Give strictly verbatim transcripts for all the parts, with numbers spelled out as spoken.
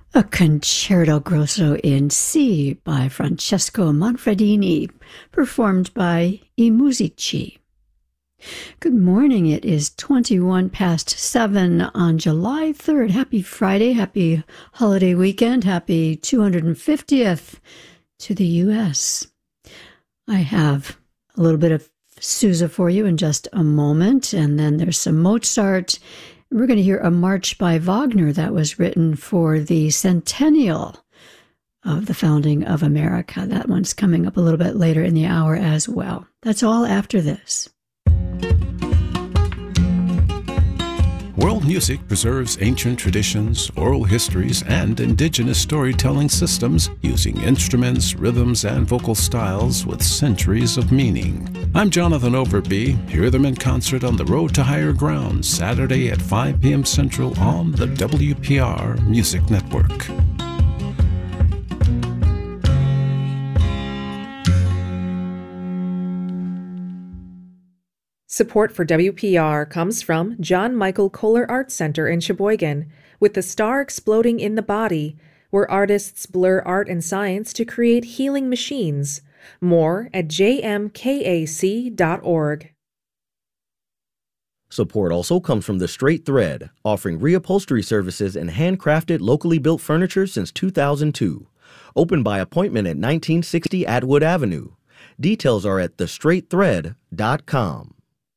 A Concerto Grosso in C by Francesco Manfredini, performed by I Musici. Good morning. It is twenty-one past seven on July third. Happy Friday. Happy holiday weekend. Happy two hundred fiftieth to the U S. I have a little bit of Sousa for you in just a moment, and then there's some Mozart. We're going to hear a march by Wagner that was written for the centennial of the founding of America. That one's coming up a little bit later in the hour as well. That's all after this. World music preserves ancient traditions, oral histories, and indigenous storytelling systems using instruments, rhythms, and vocal styles with centuries of meaning. I'm Jonathan Overby. Hear them in concert on the Road to Higher Ground, Saturday at five p.m. Central on the W P R Music Network. Support for W P R comes from John Michael Kohler Art Center in Sheboygan, with the star exploding in the body, where artists blur art and science to create healing machines. More at j m k a c dot org. Support also comes from The Straight Thread, offering reupholstery services and handcrafted, locally built furniture since two thousand two. Open by appointment at nineteen sixty Atwood Avenue. Details are at the straight thread dot com.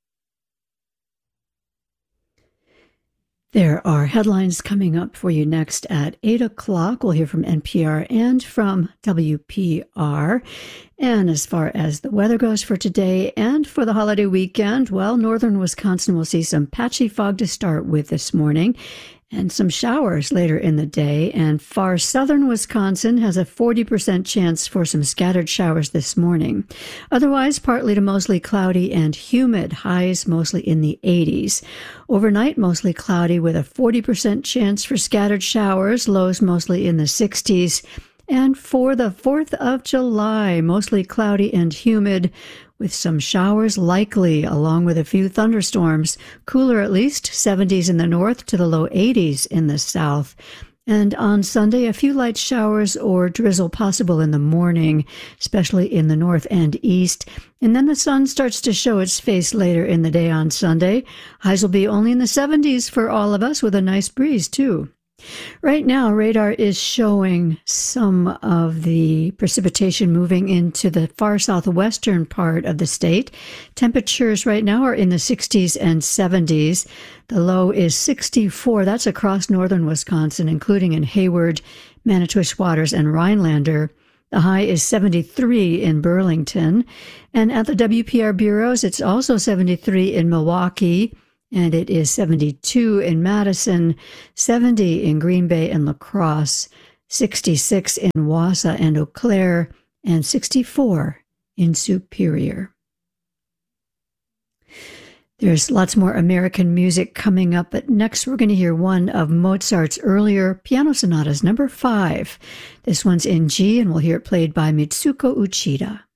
There are headlines coming up for you next at eight o'clock. We'll hear from N P R and from W P R. And as far as the weather goes for today and for the holiday weekend, well, northern Wisconsin will see some patchy fog to start with this morning and some showers later in the day. And far southern Wisconsin has a forty percent chance for some scattered showers this morning. Otherwise, partly to mostly cloudy and humid, highs mostly in the eighties. Overnight, mostly cloudy with a forty percent chance for scattered showers, lows mostly in the sixties. And for the fourth of July, mostly cloudy and humid, with some showers likely, along with a few thunderstorms. Cooler at least, seventies in the north to the low eighties in the south. And on Sunday, a few light showers or drizzle possible in the morning, especially in the north and east. And then the sun starts to show its face later in the day on Sunday. Highs will be only in the seventies for all of us, with a nice breeze, too. Right now, radar is showing some of the precipitation moving into the far southwestern part of the state. Temperatures right now are in the sixties and seventies. The low is sixty-four. That's across northern Wisconsin, including in Hayward, Manitowish Waters, and Rhinelander. The high is seventy-three in Burlington. And at the W P R bureaus, it's also seventy-three in Milwaukee. And it is seventy-two in Madison, seventy in Green Bay and La Crosse, sixty-six in Wausau and Eau Claire, and sixty-four in Superior. There's lots more American music coming up, but next we're going to hear one of Mozart's earlier piano sonatas, number five. This one's in G, and we'll hear it played by Mitsuko Uchida.